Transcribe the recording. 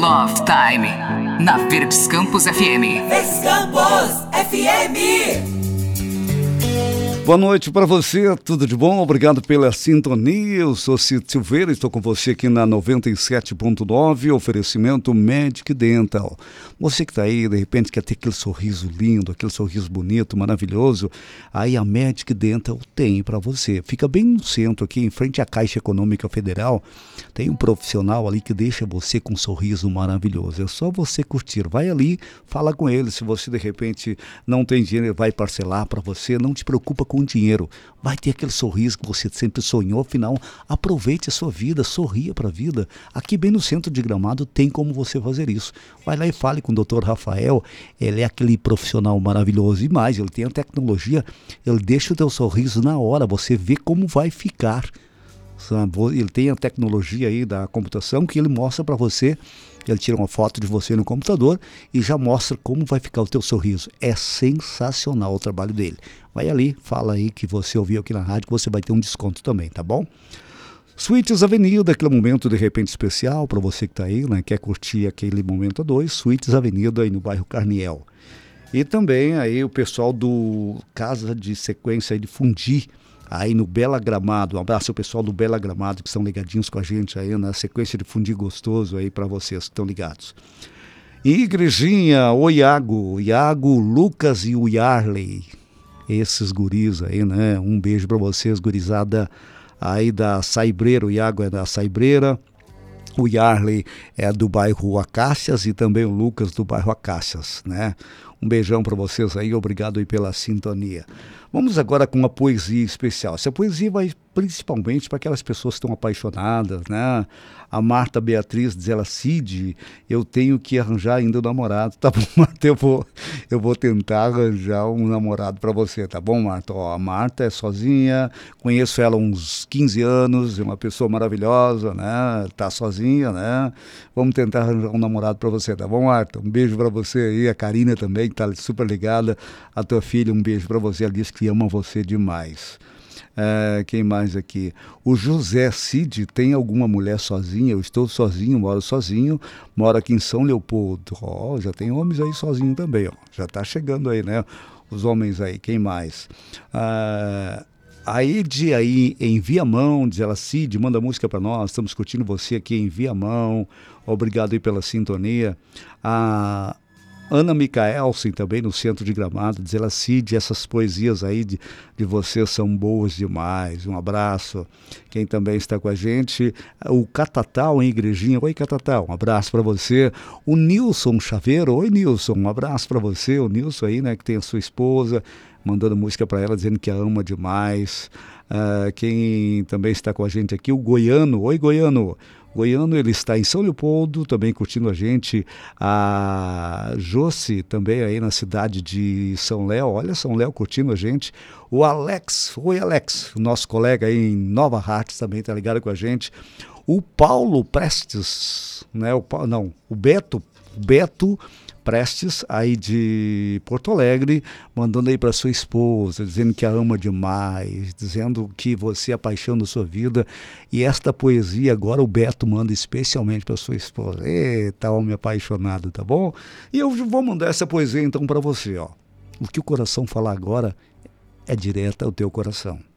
Love Time, na Verdes Campos FM. Verdes Campos FM. Boa noite para você, tudo de bom? Obrigado pela sintonia. Eu sou Cito Silveira, estou com você aqui na 97.9, oferecimento Magic Dental. Você que está aí, de repente quer ter aquele sorriso lindo, aquele sorriso bonito, maravilhoso, aí a Magic Dental tem para você. Fica bem no centro aqui, em frente à Caixa Econômica Federal, tem um profissional ali que deixa você com um sorriso maravilhoso. É só você curtir, vai ali, fala com ele. Se você de repente não tem dinheiro, ele vai parcelar para você, não te preocupa com dinheiro, vai ter aquele sorriso que você sempre sonhou. Afinal, aproveite a sua vida, sorria para a vida. Aqui bem no centro de Gramado tem como você fazer isso. Vai lá e fale com o Dr. Rafael, ele é aquele profissional maravilhoso e mais, ele tem a tecnologia, ele deixa o teu sorriso na hora, você vê como vai ficar. Ele tem a tecnologia aí da computação que ele mostra para você. Ele tira uma foto de você no computador e já mostra como vai ficar o teu sorriso. É sensacional o trabalho dele. Vai ali, fala aí que você ouviu aqui na rádio, que você vai ter um desconto também, tá bom? Suítes Avenida, aquele momento de repente especial para você que está aí, né? Quer curtir aquele momento a dois. Suítes Avenida aí no bairro Carniel. E também aí o pessoal do Casa de Sequência aí de Fundi, aí no Bela Gramado. Um abraço ao pessoal do Bela Gramado que estão ligadinhos com a gente aí na sequência de Fundi gostoso aí para vocês que estão ligados. E Igrejinha, o Iago, Lucas e o Yarley, esses guris aí, né? Um beijo para vocês, gurizada aí da Saibreira. O Iago é da Saibreira, o Yarley é do bairro Acácias e também o Lucas do bairro Acácias, né? Um beijão para vocês aí, obrigado aí pela sintonia. Vamos agora com uma poesia especial. Essa poesia vai principalmente para aquelas pessoas que estão apaixonadas, né? A Marta Beatriz diz ela, Cid, eu tenho que arranjar ainda um namorado. Tá bom, Marta, eu vou tentar arranjar um namorado para você, tá bom, Marta? Ó, a Marta é sozinha, conheço ela há uns 15 anos, é uma pessoa maravilhosa, né? Tá sozinha, né? Vamos tentar arranjar um namorado para você, tá bom, Marta? Um beijo para você aí, a Karina também, que tá super ligada, a tua filha, um beijo para você, ela disse que ama você demais. Quem mais aqui? O José Cid, tem alguma mulher sozinha? Eu estou sozinho, moro aqui em São Leopoldo. Já tem homens aí sozinhos também, já tá chegando aí, né? Os homens aí, quem mais? A Edi aí em Viamão, diz ela, Cid, manda música para nós, estamos curtindo você aqui em Viamão, obrigado aí pela sintonia. A Ana Micaelsen, também no centro de Gramado, diz ela, Cid, essas poesias aí de vocês são boas demais, um abraço. Quem também está com a gente, o Catatal em Igrejinha, oi Catatal, um abraço para você. O Nilson Chaveiro, oi Nilson, um abraço para você, o Nilson aí, né, que tem a sua esposa, mandando música para ela, dizendo que a ama demais. Quem também está com a gente aqui, o Goiano, oi Goiano. Goiano, ele está em São Leopoldo, também curtindo a gente. A Josi, também aí na cidade de São Léo, olha São Léo curtindo a gente. O Alex, oi Alex, nosso colega aí em Nova Hartz também está ligado com a gente. O Paulo Prestes, né? O Beto Prestes, aí de Porto Alegre, mandando aí para sua esposa, dizendo que a ama demais, dizendo que você é a paixão da sua vida. E esta poesia agora o Beto manda especialmente para sua esposa. Eita, homem apaixonado, tá bom? E eu vou mandar essa poesia então para você, ó. O que o coração falar agora é direto ao teu coração.